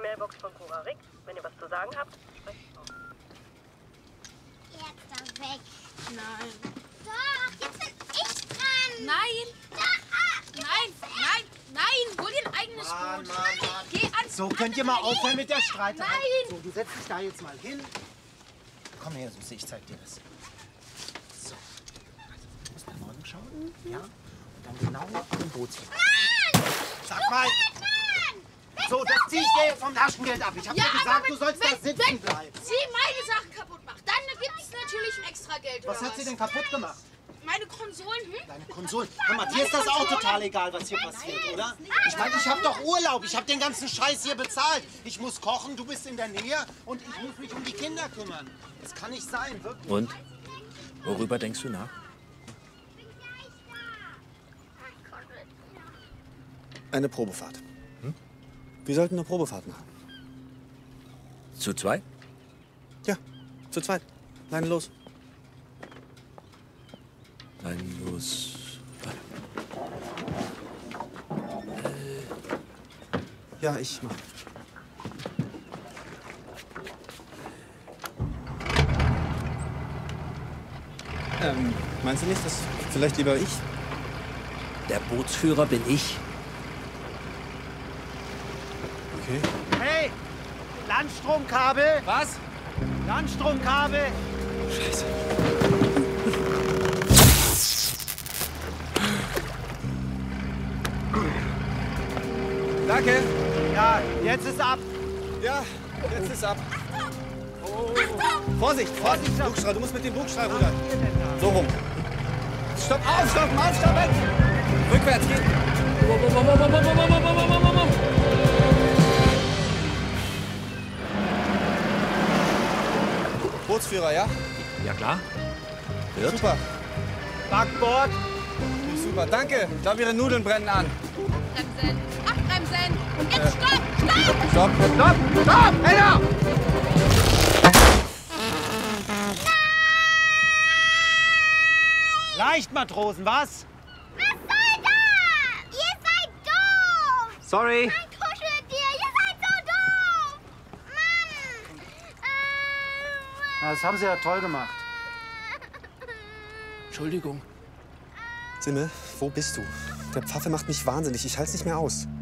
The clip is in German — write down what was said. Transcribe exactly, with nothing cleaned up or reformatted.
Mailbox von Cora Rick. Wenn ihr was zu sagen habt, sprecht auf. Jetzt da weg. Nein. Doch, jetzt bin ich dran. Nein. Da, ah, Nein, nein, nein. Hol dir ein eigenes Mann, Boot. Mann, Mann. Geh ans So, könnt ihr mal aufhören mit der Streiterei? Nein. So, du setzt dich da jetzt mal hin. Komm her, Susi, ich zeig dir das. So. Also, du musst nach Norden schauen. Ja? Und dann genau auf dem Boot ziehen. Mann! Sag mal! So, das zieh ich dir jetzt vom Taschengeld ab. Ich hab Ja, dir aber gesagt, wenn- du sollst da wenn- sitzen wenn bleiben. sie meine Sachen kaputt macht, dann gibt es natürlich ein extra Geld. Was oder hat sie denn kaputt gemacht? Meine Konsolen, hm? Deine Konsolen. Hör mal, dir ist das auch total egal, was hier passiert, oder? Ich meine, ich habe doch Urlaub. Ich habe den ganzen Scheiß hier bezahlt. Ich muss kochen, du bist in der Nähe und ich muss mich um die Kinder kümmern. Das kann nicht sein, wirklich. Und? Worüber denkst du nach? Eine Probefahrt. Hm? Wir sollten eine Probefahrt machen. Zu zweit? Ja, zu zweit. Leine los. Dann los. Ja, ich mach. Ähm, meinst du nicht, dass vielleicht lieber ich? Der Bootsführer bin ich. Okay. Hey, Landstromkabel. Was? Landstromkabel. Scheiße. Danke. Ja, jetzt ist ab. Ja, jetzt ist ab. Oh. Vorsicht, Vorsicht, Bugstrahl, du musst mit dem Bugstrahl rudern. So rum. Stopp, aufstoppen, aufstoppen! Rückwärts, gehen. Bootsführer, ja? Ja, klar. Wird? Super. Backbord. Super, danke. Ich glaube, Ihre Nudeln brennen an. Bremsen, abbremsen. Und jetzt stopp, stopp. Stopp. Stopp, stopp, Henna! Leicht, Matrosen, was? Was soll das? Ihr seid doof. Sorry. Ein Kuscheltier, ihr seid so doof. Mann. Äh, Das haben sie ja toll gemacht. Entschuldigung. Simmel, wo bist du? Der Pfaffe macht mich wahnsinnig. Ich halte es nicht mehr aus.